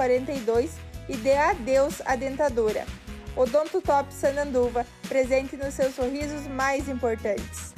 42 e dê adeus à dentadura. Odontotop Sananduva, presente nos seus sorrisos mais importantes.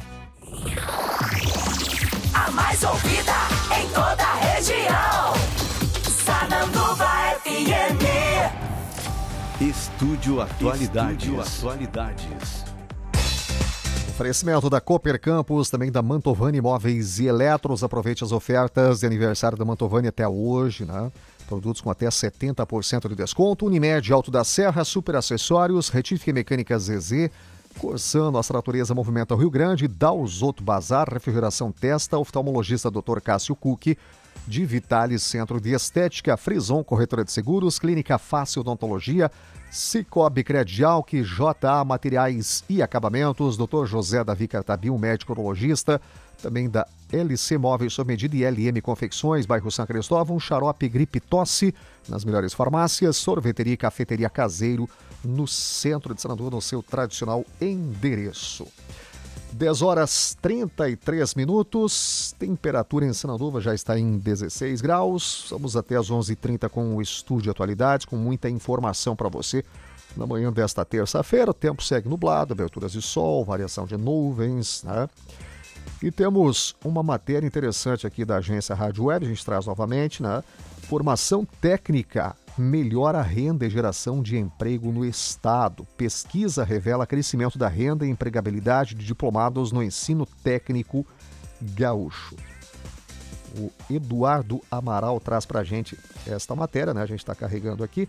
A mais ouvida em toda a região. Sananduva FM. Estúdio Atualidades. Oferecimento da Cooper Campus, também da Mantovani Imóveis e Eletros. Aproveite as ofertas de aniversário da Mantovani até hoje, né? Produtos com até 70% de desconto. Unimed, Alto da Serra, Super Acessórios, Retífica e Mecânica ZZ, Corsan, Nossa Natureza Movimenta Rio Grande, Dalzoto Bazar, Refrigeração Testa, Oftalmologista Dr. Cássio Cucchi, de Vitale Centro de Estética, Frison Corretora de Seguros, Clínica Fácil Odontologia, Cicobi Credial, JA Materiais e Acabamentos, Dr. José Davi Cartabil, médico urologista, também da LC Móveis sob medida e LM Confecções, bairro São Cristóvão, Xarope Gripe Tosse, nas melhores farmácias, Sorveteria e Cafeteria Caseiro, no centro de Sananduva, no seu tradicional endereço. 10 horas 33 minutos, temperatura em Sananduva já está em 16 graus. Vamos até às 11h30 com o Estúdio Atualidades, com muita informação para você. Na manhã desta terça-feira, o tempo segue nublado, aberturas de sol, variação de nuvens, né? E temos uma matéria interessante aqui da agência Rádio Web, a gente traz novamente, né? Formação técnica melhora a renda e geração de emprego no Estado. Pesquisa revela crescimento da renda e empregabilidade de diplomados no ensino técnico gaúcho. O Eduardo Amaral traz para a gente esta matéria, né? A gente está carregando aqui.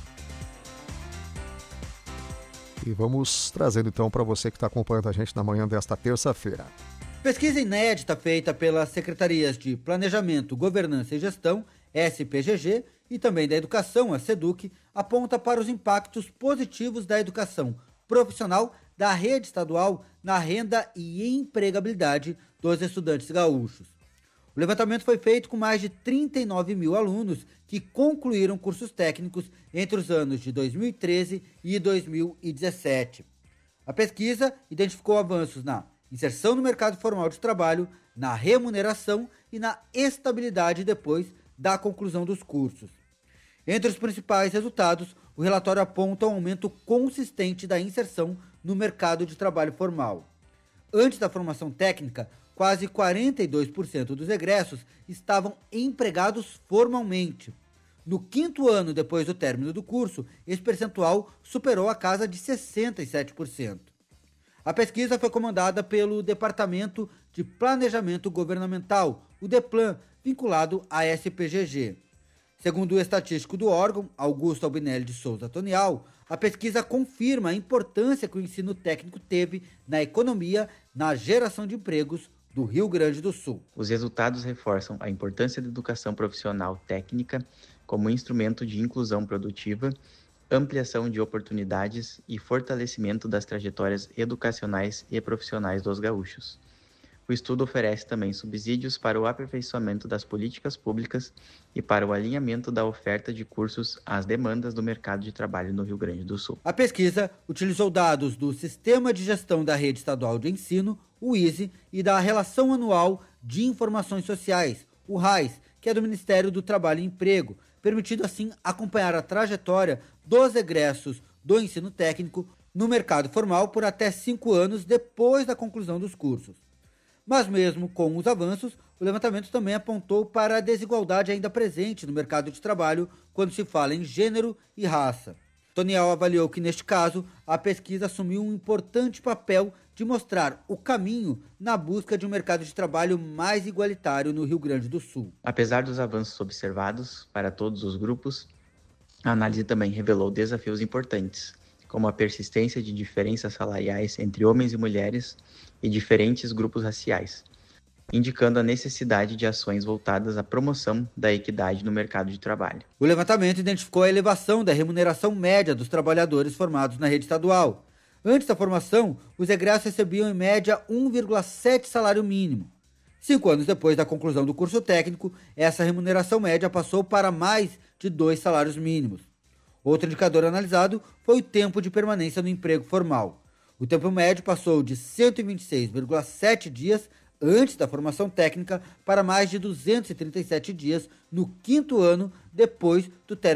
E vamos trazendo então para você que está acompanhando a gente na manhã desta terça-feira. Pesquisa inédita feita pelas Secretarias de Planejamento, Governança e Gestão, SPGG, e também da Educação, a SEDUC, aponta para os impactos positivos da educação profissional da rede estadual na renda e empregabilidade dos estudantes gaúchos. O levantamento foi feito com mais de 39 mil alunos que concluíram cursos técnicos entre os anos de 2013 e 2017. A pesquisa identificou avanços na inserção no mercado formal de trabalho, na remuneração e na estabilidade depois da conclusão dos cursos. Entre os principais resultados, o relatório aponta um aumento consistente da inserção no mercado de trabalho formal. Antes da formação técnica, quase 42% dos egressos estavam empregados formalmente. No quinto ano depois do término do curso, esse percentual superou a casa de 67%. A pesquisa foi comandada pelo Departamento de Planejamento Governamental, o DEPLAN, vinculado à SPGG. Segundo o estatístico do órgão, Augusto Albinelli de Souza Tonial, a pesquisa confirma a importância que o ensino técnico teve na economia, na geração de empregos do Rio Grande do Sul. Os resultados reforçam a importância da educação profissional técnica como instrumento de inclusão produtiva, ampliação de oportunidades e fortalecimento das trajetórias educacionais e profissionais dos gaúchos. O estudo oferece também subsídios para o aperfeiçoamento das políticas públicas e para o alinhamento da oferta de cursos às demandas do mercado de trabalho no Rio Grande do Sul. A pesquisa utilizou dados do Sistema de Gestão da Rede Estadual de Ensino, o ISE, e da Relação Anual de Informações Sociais, o RAIS, que é do Ministério do Trabalho e Emprego, permitindo assim acompanhar a trajetória dos egressos do ensino técnico no mercado formal por até 5 anos depois da conclusão dos cursos. Mas mesmo com os avanços, o levantamento também apontou para a desigualdade ainda presente no mercado de trabalho quando se fala em gênero e raça. Tonial avaliou que, neste caso, a pesquisa assumiu um importante papel de mostrar o caminho na busca de um mercado de trabalho mais igualitário no Rio Grande do Sul. Apesar dos avanços observados para todos os grupos, a análise também revelou desafios importantes, como a persistência de diferenças salariais entre homens e mulheres e diferentes grupos raciais, indicando a necessidade de ações voltadas à promoção da equidade no mercado de trabalho. O levantamento identificou a elevação da remuneração média dos trabalhadores formados na rede estadual. Antes da formação, os egressos recebiam em média 1,7 salário mínimo. 5 anos depois da conclusão do curso técnico, essa remuneração média passou para mais de 2 salários mínimos. Outro indicador analisado foi o tempo de permanência no emprego formal. O tempo médio passou de 126,7 dias antes da formação técnica para mais de 237 dias no quinto ano depois do término